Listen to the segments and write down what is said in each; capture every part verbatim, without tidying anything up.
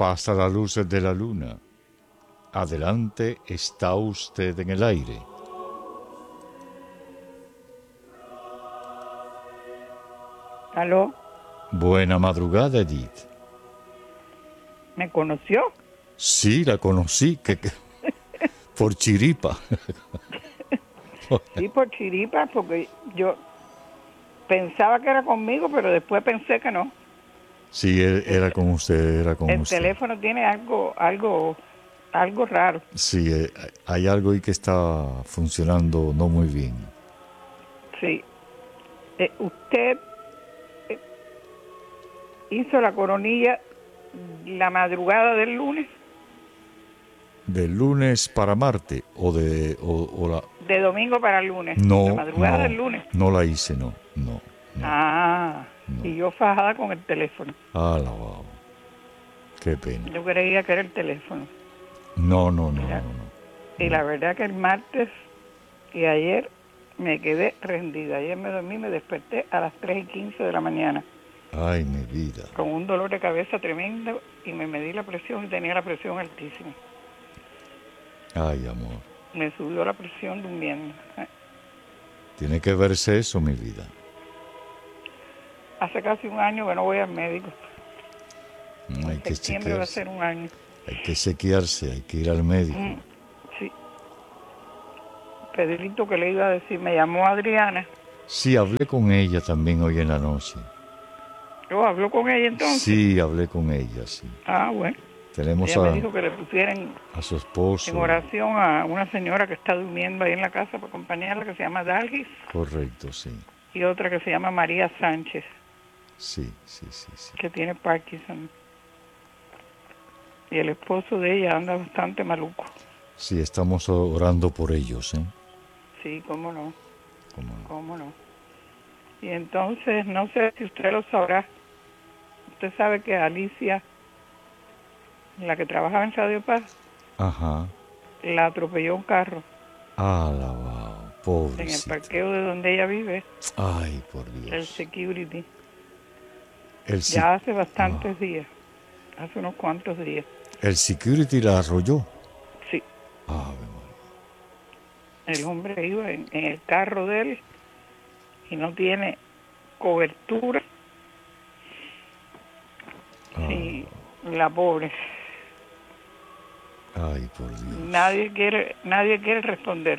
pasa las luces de la luna. Adelante, está usted en el aire. ¿Aló? Buena madrugada, Edith. ¿Me conoció? Sí, la conocí, que, que por chiripa. Sí, por chiripa, porque yo pensaba que era conmigo, pero después pensé que no. Sí, er- era con usted, era con El usted. teléfono tiene algo, algo, algo raro. Sí, eh, hay algo ahí que está funcionando no muy bien. Sí. Eh, usted eh, hizo la coronilla la madrugada del lunes, ¿Del lunes para Marte o de o, o la de domingo para el lunes, la no madrugada no del lunes. no la hice, no, no, no. Ah, No. y yo fajada con el teléfono. Alabado. Qué pena. Yo creía que era el teléfono. No, no, no, Ya. no, no. Y la verdad que el martes y ayer me quedé rendida. Ayer me dormí, me desperté a las tres y quince de la mañana Ay, mi vida. con un dolor de cabeza tremendo y me medí la presión y tenía la presión altísima. Ay, amor. Me subió la presión durmiendo. Tiene que verse eso, mi vida. Hace casi un año que no voy al médico. Mm, Hay En que septiembre va a chequearse. ser un año. Hay que chequearse, hay que ir al médico. Mm, sí. Pedrito, que le iba a decir, me llamó Adriana. Sí, hablé con ella también hoy en la noche. Yo hablo con ella entonces. Sí, hablé con ella, sí. Ah, bueno. Tenemos Ella me a, dijo que le pusieran a su esposo. en oración a una señora que está durmiendo ahí en la casa para acompañarla, que se llama Dalgis, Correcto, sí. y otra que se llama María Sánchez, Sí, sí, sí, sí. que tiene Parkinson. Y el esposo de ella anda bastante maluco. Sí, estamos orando por ellos, ¿eh? Sí, cómo no, ¿Cómo no? cómo no. Y entonces, no sé si usted lo sabrá, usted sabe que Alicia, la que trabajaba en Radio Paz, Ajá. la atropelló un carro Alabado, en el pobrecita. parqueo de donde ella vive, Ay, por el Dios. security. El, se- Ya hace bastantes días, hace unos cuantos días. el security la arrolló. Sí, Ave María. el hombre iba en, en el carro de él y no tiene cobertura. Ah. Y la pobre, Ay, por Dios. nadie quiere, nadie quiere responder.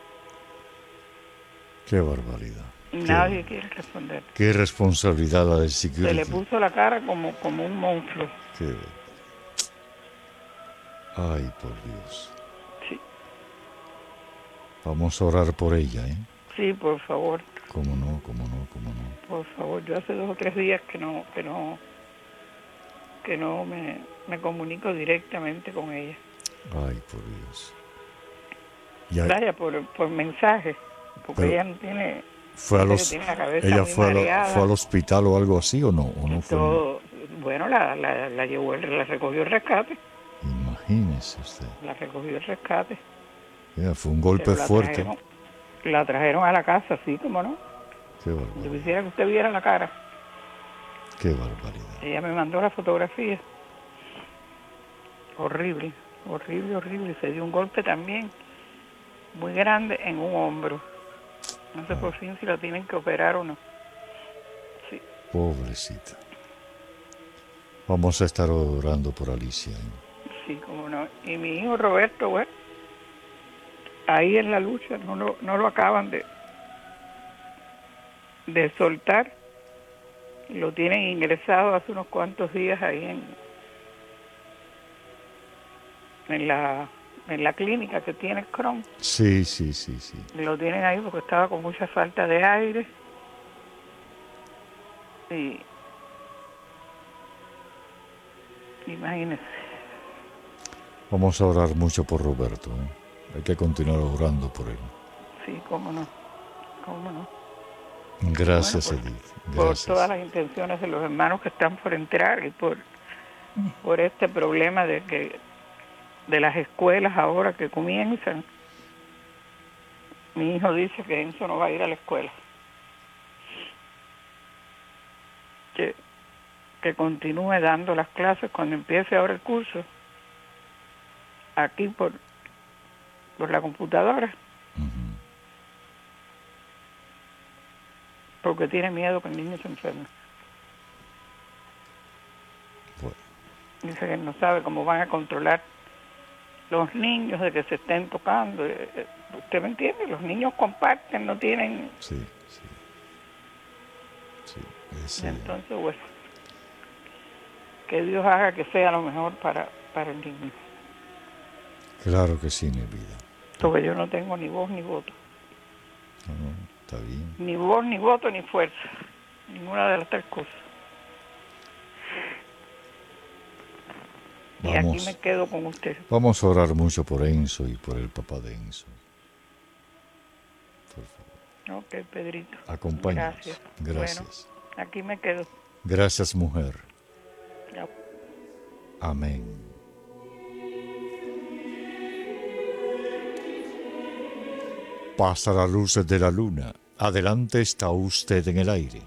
Qué barbaridad. Nadie Qué, quiere responder. qué responsabilidad la del Se security. le puso la cara como, como un monstruo. Qué- Ay, por Dios. Sí, Vamos a orar por ella, ¿eh? sí, por favor, Cómo no, cómo no, cómo no. por favor. Yo hace dos o tres días que no, que no, que no me, me comunico directamente con ella. Ay, por Dios. Ya Vaya, por, por mensaje, porque Pero ella no tiene, fue a dice que los, tiene la cabeza ella muy fue, a la- mareada. fue al hospital o algo así o no, o no fue. Todo, bueno, la, la, la llevó, el- la recogió el rescate, Imagínese usted. la recogió el rescate. Ya, fue un golpe Pero la fuerte. trajeron, la trajeron a la casa, sí, como no. Qué Yo barbaridad. quisiera que usted viera la cara. Qué barbaridad. Ella me mandó la fotografía. Horrible, horrible, horrible. Se dio un golpe también muy grande en un hombro. No sé por fin si la tienen que operar o no. Sí, Pobrecita. Vamos a estar orando por Alicia, ¿eh? sí, como no. Y mi hijo Roberto, bueno, ahí en la lucha, no lo, no lo acaban de, de soltar. Lo tienen ingresado hace unos cuantos días ahí en, en la en la clínica que tiene Crohn. Sí, sí, sí, sí. Lo tienen ahí porque estaba con mucha falta de aire. Y imagínense. Vamos a orar mucho por Roberto, ¿eh? Hay que continuar orando por él. Sí, cómo no, cómo no. Gracias, Bueno, por, Edith. por Gracias. todas las intenciones de los hermanos que están por entrar y por, por este problema de que de las escuelas ahora que comienzan. Mi hijo dice que Enzo no va a ir a la escuela. Que que continúe dando las clases cuando empiece ahora el curso, aquí por, por la computadora, Ujú. porque tiene miedo que el niño se enferme. Bueno, Dice que no sabe cómo van a controlar los niños de que se estén tocando. Eh, eh, ¿Usted me entiende? Los niños comparten, no tienen... sí, sí. Sí, ese, Entonces, bueno, que Dios haga que sea lo mejor para, para el niño. claro que sí, mi vida. Porque yo no tengo ni voz ni voto. No, no, está bien. Ni voz, ni voto, ni fuerza. Ninguna de las tres cosas. Y aquí Vamos, me quedo con usted. vamos a orar mucho por Enzo y por el papá de Enzo. Por favor, Ok, Pedrito. acompáñanos. Gracias. Gracias. Bueno, aquí me quedo. Gracias, mujer. Ya. Amén. Pasa la luz de la luna. Adelante está usted en el aire.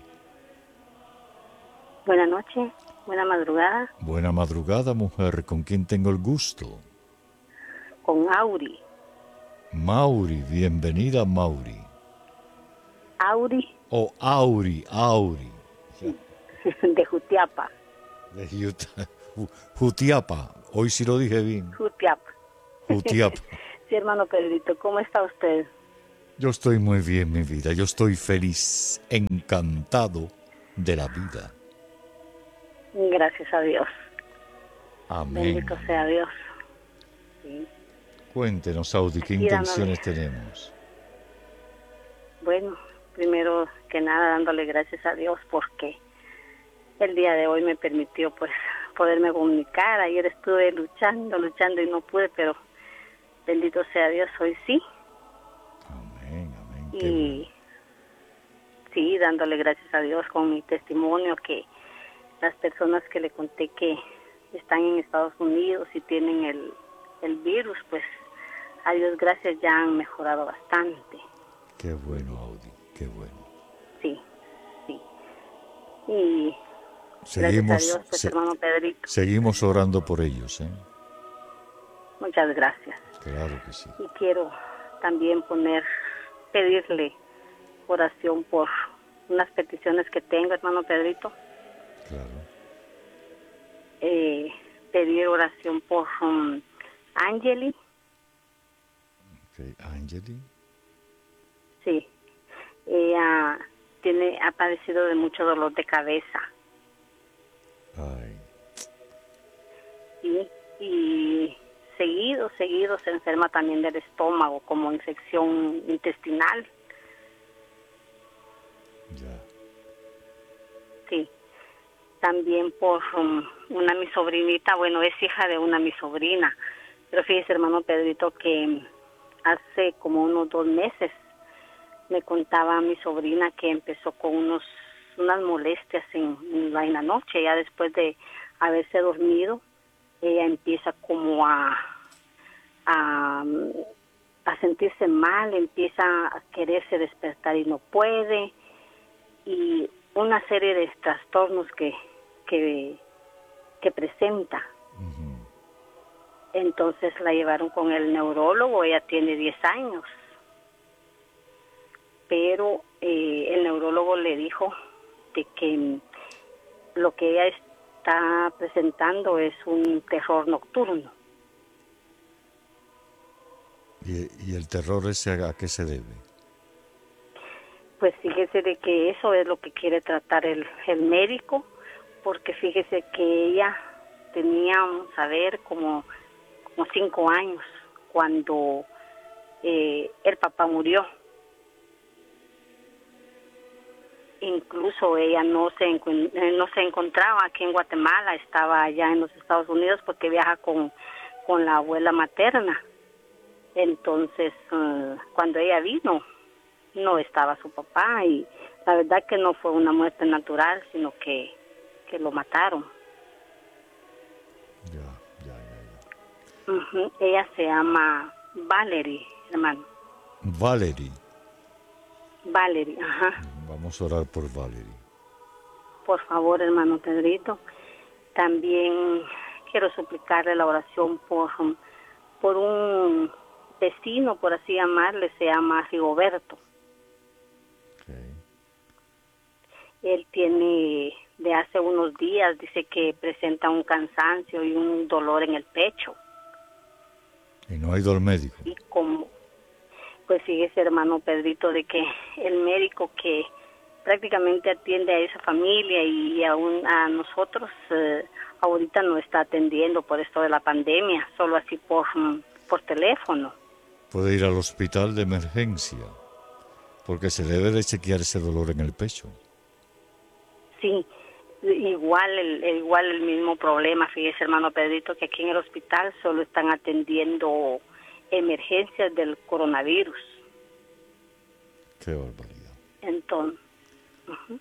Buenas noches, buena madrugada, Buena madrugada, mujer. ¿Con quién tengo el gusto? con Auri. Mauri, bienvenida, Mauri. Auri O Auri, Auri. de Jutiapa. De Juta- Ju- Jutiapa. Hoy sí lo dije bien. Jutiapa. Jutiapa. Sí, hermano Pedrito, ¿cómo está usted? Yo estoy muy bien, mi vida. Yo estoy feliz, encantado de la vida. Gracias a Dios. Amén. Bendito sea Dios. Sí. Cuéntenos, Audi, ¿qué Aquí intenciones tenemos? Bueno, primero que nada dándole gracias a Dios porque el día de hoy me permitió pues poderme comunicar. Ayer estuve luchando, luchando y no pude, pero bendito sea Dios, hoy sí. Amén, amén. Qué Y bueno. sí, dándole gracias a Dios con mi testimonio, que las personas que le conté que están en Estados Unidos y tienen el, el virus, pues a Dios gracias ya han mejorado bastante. Qué bueno, Audi, qué bueno. Sí, sí. Y Seguimos, gracias a Dios, pues se- hermano Pedrito, seguimos orando por ellos, ¿eh? muchas gracias. Claro que sí. Y quiero también poner, pedirle oración por unas peticiones que tengo, hermano Pedrito. Claro. Eh, pedir oración por um, Angeli, Ok, Angeli. sí, ella tiene, ha padecido de mucho dolor de cabeza, Ay, ¿sí? Y seguido, seguido se enferma también del estómago, como infección intestinal, ya. sí. También por um, una mi sobrinita, bueno, es hija de una mi sobrina, pero fíjese, hermano Pedrito, que hace como unos dos meses me contaba mi sobrina que empezó con unos unas molestias en, en, la, en la noche, ya después de haberse dormido, ella empieza como a, a, a sentirse mal, empieza a quererse despertar y no puede, y una serie de trastornos que, que, que presenta. Ujú. Entonces la llevaron con el neurólogo, ella tiene diez años, pero eh, el neurólogo le dijo de que lo que ella está presentando es un terror nocturno. ¿Y, y el terror ese a qué se debe? Pues fíjese de que eso es lo que quiere tratar el, el médico, porque fíjese que ella tenía, vamos a ver, como, como cinco años cuando eh, el papá murió. Incluso ella no se no se encontraba aquí en Guatemala, estaba allá en los Estados Unidos porque viaja con, con la abuela materna. Entonces, uh, cuando ella vino, no estaba su papá y la verdad que no fue una muerte natural, sino que, que lo mataron. Ya, ya, ya, ya. Uh-huh. Ella se llama Valerie, hermano. Valerie. Valerie, ajá. Vamos a orar por Valerie. por favor, hermano Pedrito. También quiero suplicarle la oración por, por un vecino, por así llamarle, se llama Rigoberto. Okay. Él tiene, de hace unos días, dice que presenta un cansancio y un dolor en el pecho. ¿Y no ha ido al médico? Y como, pues fíjese, hermano Pedrito, de que el médico que prácticamente atiende a esa familia y aún a nosotros, eh, ahorita no está atendiendo por esto de la pandemia, solo así por, por teléfono. Puede ir al hospital de emergencia, porque se debe de chequear ese dolor en el pecho. Sí, igual el, igual el mismo problema, fíjese, hermano Pedrito, que aquí en el hospital solo están atendiendo emergencias del coronavirus. Qué barbaridad. Entonces, uh-huh.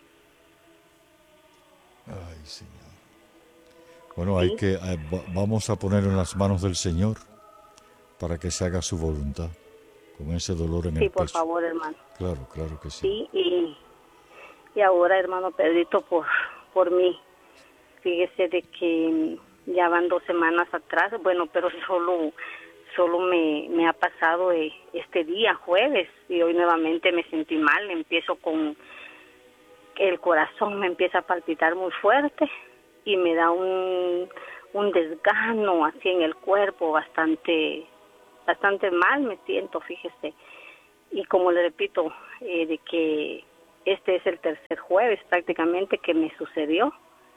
Ay, Señor. Bueno, hay Sí. que eh, va- vamos a poner en las manos del Señor para que se haga su voluntad con ese dolor en Sí, el por pecho. favor, hermano. Claro, claro que sí. Sí, y, y ahora, hermano Pedrito, por, por mí, fíjese de que ya van dos semanas atrás, bueno, pero solo solo me, me ha pasado eh, este día, jueves, y hoy nuevamente me sentí mal, empiezo con, el corazón me empieza a palpitar muy fuerte y me da un, un desgano así en el cuerpo, bastante, bastante mal me siento, fíjese. Y como le repito, eh, de que este es el tercer jueves prácticamente que me sucedió.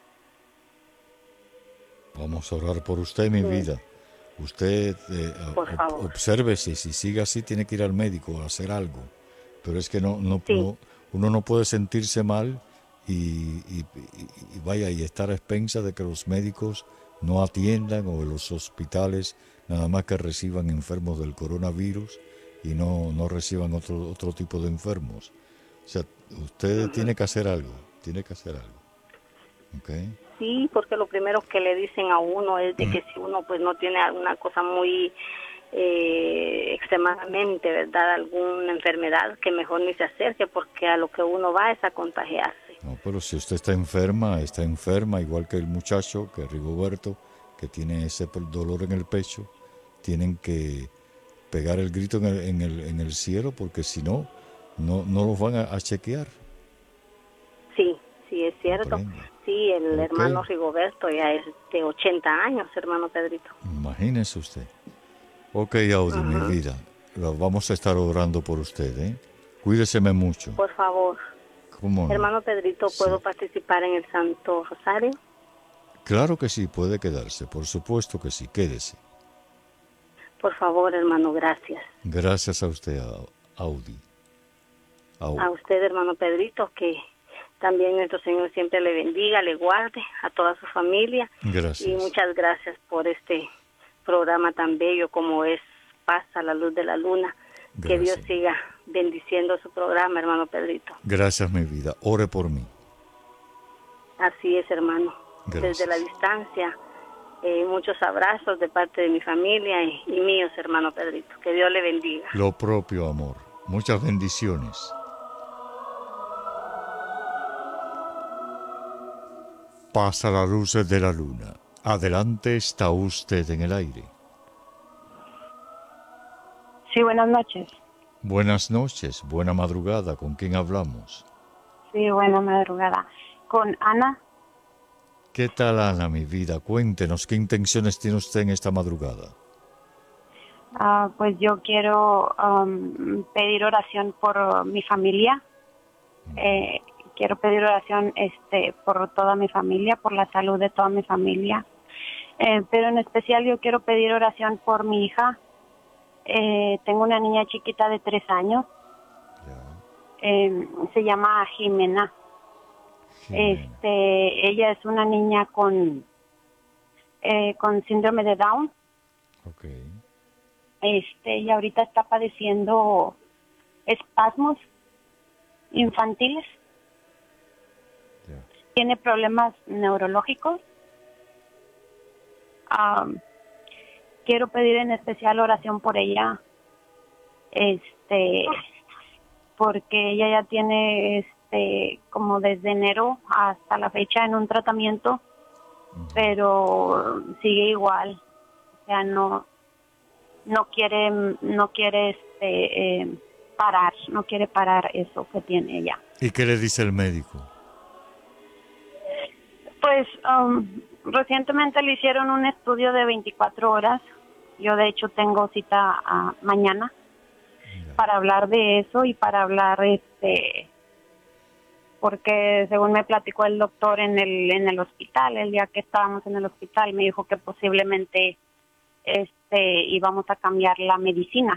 Vamos a orar por usted, mi Sí. vida. Usted eh, Por ob- favor. obsérvese, si sigue así tiene que ir al médico a hacer algo. Pero es que no, no, Sí. no- uno no puede sentirse mal y, y- y- y vaya y estar a expensas de que los médicos no atiendan o los hospitales nada más que reciban enfermos del coronavirus y no, no reciban otro, otro tipo de enfermos. O sea, usted tiene que hacer algo, tiene que hacer algo. ¿Ok? Sí, porque lo primero que le dicen a uno es de que si uno pues no tiene alguna cosa muy eh, extremadamente, ¿verdad? Alguna enfermedad, que mejor ni se acerque, porque a lo que uno va es a contagiarse. No, pero si usted está enferma, está enferma, igual que el muchacho, que Rigoberto, que tiene ese pe- dolor en el pecho, tienen que pegar el grito en el, en el, en el cielo, porque si no, no, no los van a, a chequear. Sí, sí, es cierto. Comprende. Sí, el Ok. hermano Rigoberto ya es de ochenta años, hermano Pedrito. Imagínese usted. Ok, Audi, mi Ajá. vida, lo- vamos a estar orando por usted, ¿eh? Cuídeseme mucho. Por favor, ¿Cómo no? hermano Pedrito, Sí. ¿puedo participar en el Santo Rosario? Claro que sí, puede quedarse, por supuesto que sí, quédese. Por favor, hermano, gracias. Gracias a usted, Au- Audi. Au- A usted, hermano Pedrito, que también nuestro Señor siempre le bendiga, le guarde, a toda su familia. Gracias. Y muchas gracias por este programa tan bello como es Paz a la Luz de la Luna. Que Dios Gracias. siga bendiciendo su programa, hermano Pedrito. Gracias, mi vida. Ore por mí. Así es, hermano. Gracias. Desde la distancia, eh, muchos abrazos de parte de mi familia y, y míos, hermano Pedrito. Que Dios le bendiga. Lo propio, amor. Muchas bendiciones. Pasa la luz de la luna. Adelante, está usted en el aire. Sí, buenas noches. Buenas noches, buena madrugada. ¿Con quién hablamos? Sí, buena madrugada. Con Ana. ¿Qué tal, Ana, mi vida? Cuéntenos, ¿qué intenciones tiene usted en esta madrugada? Ah, pues yo quiero um, pedir oración por uh, mi familia. Eh, quiero pedir oración este, por toda mi familia, por la salud de toda mi familia. Eh, pero en especial yo quiero pedir oración por mi hija. Eh, tengo una niña chiquita de tres años. Ya. Eh, se llama Jimena. Jimena. Este, ella es una niña con eh, con síndrome de Down. Ok. Este, y ahorita está padeciendo espasmos infantiles. Ya. Tiene problemas neurológicos. Am, quiero pedir en especial oración por ella. Este, porque ella ya tiene este este, como desde enero hasta la fecha en un tratamiento, pero sigue igual. O sea, no, no quiere, no quiere este, eh, parar, no quiere parar eso que tiene ella. ¿Y qué le dice el médico? Pues um, recientemente le hicieron un estudio de veinticuatro horas. Yo de hecho tengo cita uh, mañana para hablar de eso y para hablar, este, porque según me platicó el doctor en el en el hospital, el día que estábamos en el hospital, me dijo que posiblemente este íbamos a cambiar la medicina.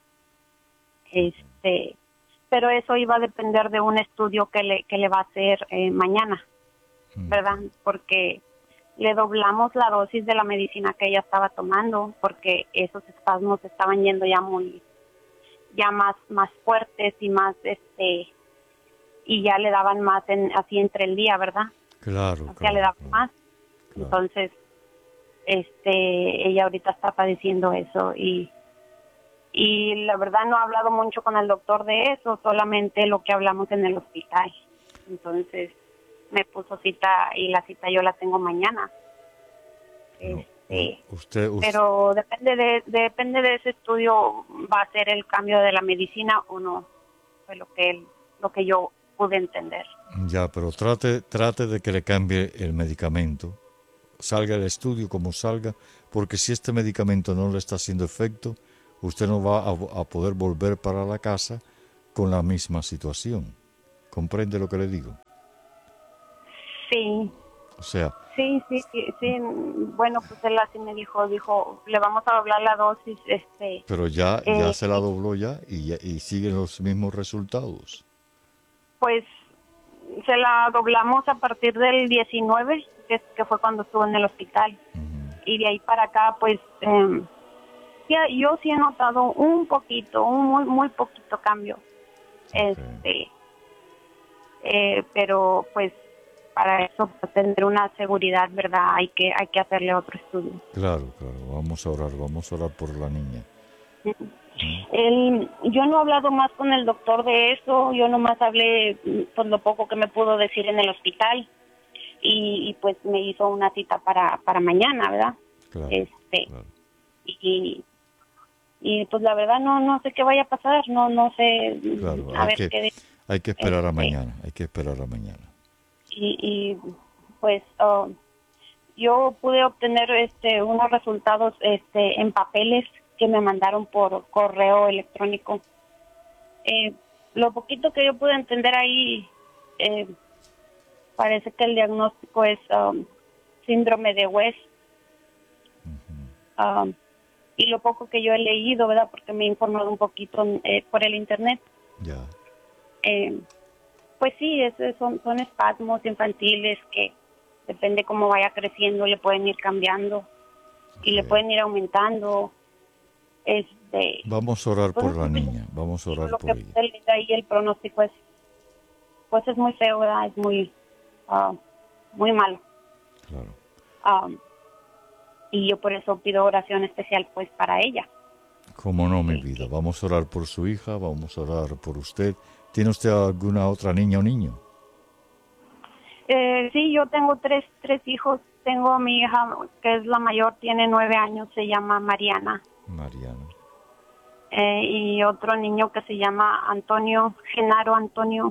Este, pero eso iba a depender de un estudio que le que le va a hacer eh, mañana, ¿verdad? Porque le doblamos la dosis de la medicina que ella estaba tomando, porque esos espasmos estaban yendo ya muy, ya más, más fuertes y más, este, y ya le daban más en, así entre el día, ¿verdad? Claro, O sea, claro, le daban claro, más. claro. Entonces, este, ella ahorita está padeciendo eso y, y la verdad no he hablado mucho con el doctor de eso, solamente lo que hablamos en el hospital. Entonces, me puso cita y la cita yo la tengo mañana. No, Este, usted, usted, pero depende de depende de ese estudio va a ser el cambio de la medicina o no. Fue lo que él, lo que yo pude entender. ya, pero trate, trate de que le cambie el medicamento, salga el estudio como salga, porque si este medicamento no le está haciendo efecto, usted no va a, a poder volver para la casa con la misma situación. ¿Comprende lo que le digo? Sí, O sea, sí, sí, sí, sí. Bueno, pues él así me dijo, dijo, le vamos a doblar la dosis, este. pero ya, eh, ya se la dobló ya y, ya- y siguen los mismos resultados. Pues se la doblamos a partir del diecinueve, que, que fue cuando estuvo en el hospital. Ujú. Y de ahí para acá, pues, eh, ya, yo sí he notado un poquito, un muy, muy poquito cambio. Este, eh, pero pues para eso, para tener una seguridad, ¿verdad? Hay que, hay que hacerle otro estudio. Claro, claro, vamos a orar, vamos a orar por la niña. Él, yo no he hablado más con el doctor de eso, yo nomás hablé pues lo poco que me pudo decir en el hospital y, y pues me hizo una cita para, para mañana, ¿verdad? Claro, Este, claro. y, y pues la verdad no no sé qué vaya a pasar, no no sé, Claro, a hay ver que, qué. hay que esperar a este, mañana, hay que esperar a mañana. y, y pues uh, yo pude obtener este unos resultados este en papeles que me mandaron por correo electrónico. Eh, lo poquito que yo pude entender ahí, eh, parece que el diagnóstico es um, síndrome de West. Um, y lo poco que yo he leído, ¿verdad? Porque me he informado un poquito eh, por el internet. Ya, Eh, pues sí, es, es- son, son espasmos infantiles que depende cómo vaya creciendo, le pueden ir cambiando y le Ok. pueden ir aumentando. Este, vamos a orar pues, por la no sé, niña, vamos a orar lo por que ella. puede leer ahí el pronóstico es, pues es muy feo, ¿verdad? Es muy, ah, muy malo. Claro. Ah, y yo por eso pido oración especial, pues, para ella. Como no, mi vida, vamos a orar por su hija, vamos a orar por usted. ¿Tiene usted alguna otra niña o niño? Eh, sí, yo tengo tres, tres hijos. Tengo a mi hija, que es la mayor, tiene nueve años, se llama Mariana. Mariana. Eh, y otro niño que se llama Antonio, Genaro Antonio.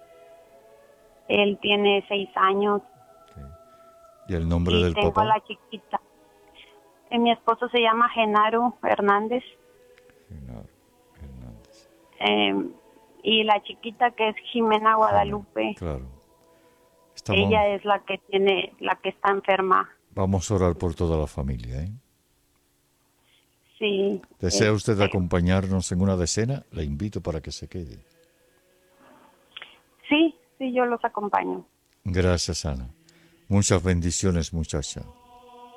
Él tiene seis años. Ok. ¿Y el nombre Y del tengo papá? a la chiquita. Eh, mi esposo se llama Genaro Hernández. Genaro Hernández. Eh, y la chiquita que es Jimena Guadalupe. Claro. Estamos, Ella es la que tiene, la que está enferma. Vamos a orar por toda la familia, ¿eh? Sí. ¿Desea usted este, acompañarnos en una decena? Le invito para que se quede. Sí, sí, yo los acompaño. Gracias, Ana. Muchas bendiciones, muchacha.